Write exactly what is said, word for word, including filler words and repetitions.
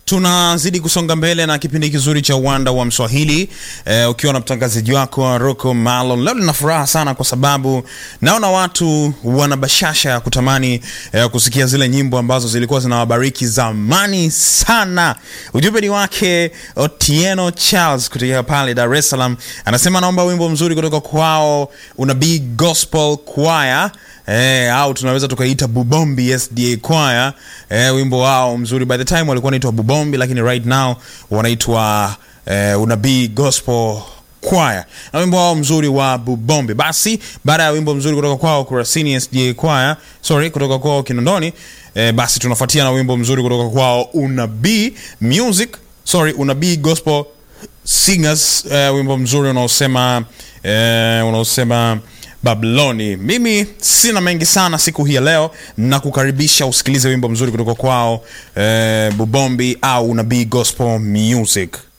Tunazidi kusonga mbele na kipindi kizuri cha Uwanda wa Mswahili eh, ukiwa na mtangazaji wako Rocco Malon. Leo nina furaha sana kwa sababu naona watu wana bashasha ya kutamani eh, kusikia zile nyimbo ambazo zilikuwa zinawabariki zamani sana. Ujumbe ni wake Otieno Charles kutoka pale Dar es Salaam. Anasema naomba wimbo mzuri kutoka kwao Unabii Gospel Choir. Eh, au tunaweza tukaita Bubombi S D A Choir. Eh, wimbo wao mzuri. By the time walikuwa wanaitwa Bubombi, lakini right now wanaitwa eh, Unabii Gospel Choir. Na wimbo wao mzuri wa Bubombi. Basi baada ya wimbo mzuri kutoka kwao Kurasini S D A Choir, sorry, kutoka kwao Kinondoni, eh, basi tunafuatia na wimbo mzuri kutoka kwao Unabii Music, sorry, Unabii Gospel Singers, eh, wimbo mzuri unaosema eh, unaosema Babyloni. Mimi sina mengi sana siku hii ya leo, na kukaribisha usikilize wimbo mzuri kutoka kwao eh, Bubombi au Unabii Gospel Music.